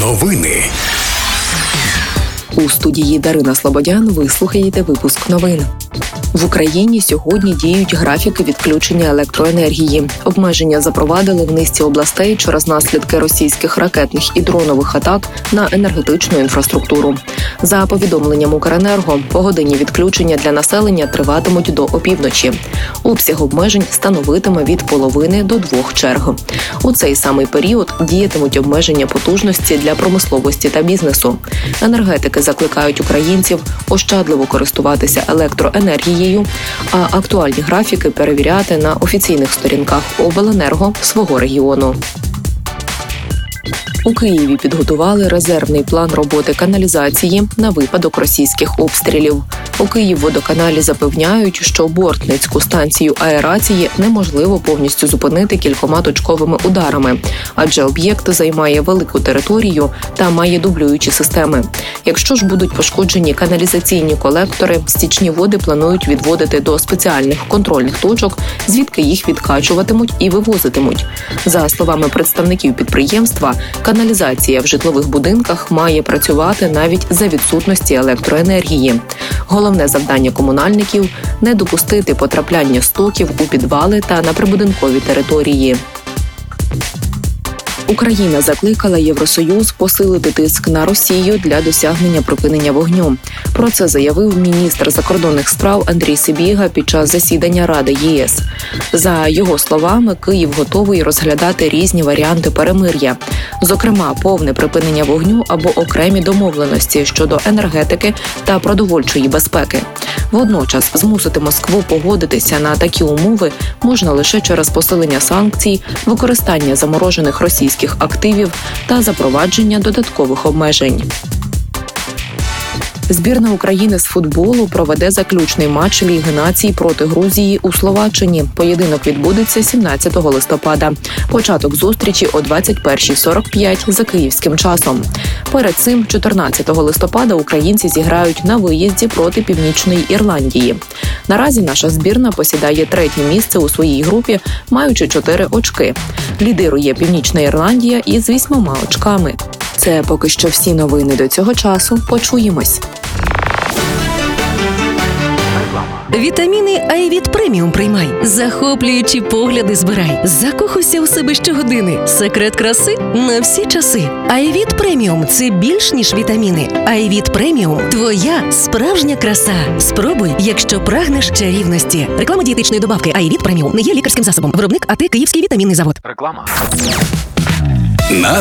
Новини. У студії Дарина Слободян ви слухаєте випуск новин. В Україні сьогодні діють графіки відключення електроенергії. Обмеження запровадили в низці областей через наслідки російських ракетних і дронових атак на енергетичну інфраструктуру. За повідомленням Укренерго, погодинні відключення для населення триватимуть до опівночі. Обсяг обмежень становитиме від половини до 2 черг. У цей самий період діятимуть обмеження потужності для промисловості та бізнесу. Енергетики закликають українців ощадливо користуватися електроенергією, а актуальні графіки перевіряти на офіційних сторінках обленерго свого регіону. У Києві підготували резервний план роботи каналізації на випадок російських обстрілів. У Київводоканалі запевняють, що Бортницьку станцію аерації неможливо повністю зупинити кількома точковими ударами, адже об'єкт займає велику територію та має дублюючі системи. Якщо ж будуть пошкоджені каналізаційні колектори, стічні води планують відводити до спеціальних контрольних точок, звідки їх відкачуватимуть і вивозитимуть. За словами представників підприємства, каналізація в житлових будинках має працювати навіть за відсутності електроенергії. Головне завдання комунальників – не допустити потрапляння стоків у підвали та на прибудинкові території. Україна закликала Євросоюз посилити тиск на Росію для досягнення припинення вогню. Про це заявив міністр закордонних справ Андрій Сибіга під час засідання Ради ЄС. За його словами, Київ готовий розглядати різні варіанти перемир'я. Зокрема, повне припинення вогню або окремі домовленості щодо енергетики та продовольчої безпеки. Водночас змусити Москву погодитися на такі умови можна лише через посилення санкцій, використання заморожених російських активів та запровадження додаткових обмежень. Збірна України з футболу проведе заключний матч Ліги націй проти Грузії у Словаччині. Поєдинок відбудеться 17 листопада. Початок зустрічі о 21:45 за київським часом. Перед цим 14 листопада українці зіграють на виїзді проти Північної Ірландії. Наразі наша збірна посідає 3-є місце у своїй групі, маючи 4 очки. Лідирує Північна Ірландія із 8 очками. Це поки що всі новини до цього часу. Почуємось. Вітаміни Айвіт Преміум приймай. Захоплюючі погляди збирай. Закохуйся у себе щогодини. Секрет краси на всі часи. Айвіт Преміум – це більш ніж вітаміни. Айвіт Преміум – твоя справжня краса. Спробуй, якщо прагнеш чарівності. Реклама дієтичної добавки Айвіт Преміум не є лікарським засобом. Виробник АТ Київський вітамінний завод. Реклама.